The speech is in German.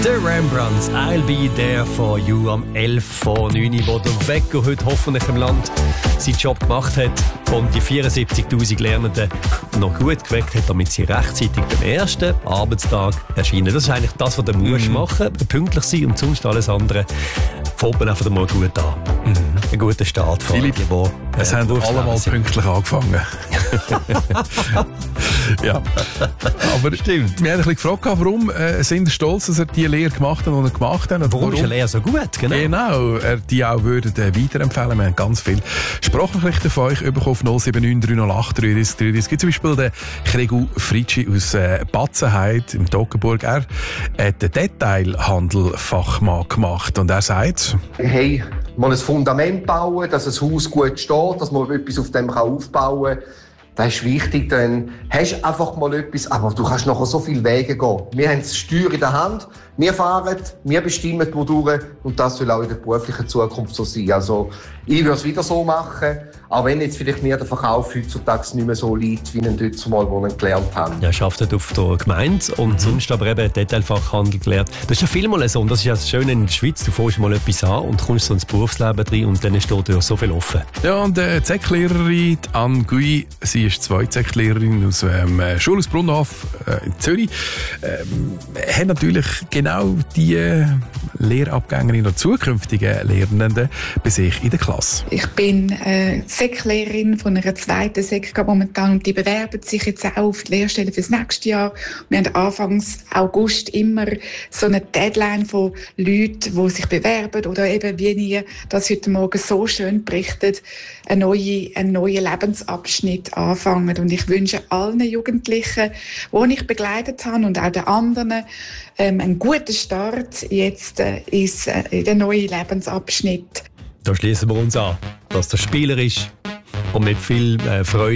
The Rembrandts, I'll be there for you am 11 vor 9 Uhr, wo der Wecker heute hoffentlich im Land seinen Job gemacht hat und die 74'000 Lernenden noch gut geweckt hat, damit sie rechtzeitig beim ersten Arbeitstag erscheinen. Das ist eigentlich das, was du machen musst, pünktlich sein und sonst alles andere. Fängt man einfach mal gut an. Ein guter Start von Philipp, es haben alle mal pünktlich angefangen. Ja, aber stimmt. Wir haben ein bisschen gefragt, warum sind ihr stolz, dass er die Lehre gemacht hat, die er gemacht hat. Und warum ist eine Lehre so gut? Genau, die auch würden weiterempfehlen. Wir haben ganz viele Sprachnachrichten von euch bekommen auf 079 308 33. Es gibt zum Beispiel den Kregu Fritschi aus Batzenheid im Toggenburg. Er hat den Detailhandelfachmann gemacht und er sagt: Hey, man ein Fundament bauen, dass ein Haus gut steht, dass man etwas auf dem aufbauen kann. Das ist wichtig, dann hast du einfach mal etwas, aber du kannst nachher so viele Wege gehen. Wir haben das Steuer in der Hand, wir fahren, wir bestimmen die Module und das soll auch in der beruflichen Zukunft so sein. Also ich würde es wieder so machen, auch wenn jetzt vielleicht mir der Verkauf heutzutage nicht mehr so liegt, wie ihn dort mal, wo wir gelernt haben. Ja, er arbeitet auf der Gemeinde und sonst aber eben Detailfachhandel gelernt. Das ist ja vielmal so und das ist ja das Schöne in der Schweiz, du fängst mal etwas an und kommst so ins Berufsleben rein und dann steht ja so viel offen. Ja, und die Zeck-Lehrerin Anne Gui, sie ist 2 Zeck-Lehrerin aus Schule aus Brunnenhof in Zürich, hat natürlich genau die Lehrabgängerin oder zukünftigen Lernenden bei sich in der Klasse. Ich bin Sek-Lehrerin von einer 2. Sek momentan und die bewerben sich jetzt auch auf die Lehrstelle fürs nächste Jahr. Wir haben Anfang August immer so eine Deadline von Leuten, die sich bewerben oder eben wie ihr das heute Morgen so schön berichtet, einen neuen Lebensabschnitt anfangen. Und ich wünsche allen Jugendlichen, die ich begleitet habe und auch den anderen, einen guten Start jetzt in den neuen Lebensabschnitt. Da schließen wir uns an, dass das Spieler ist und mit viel Freude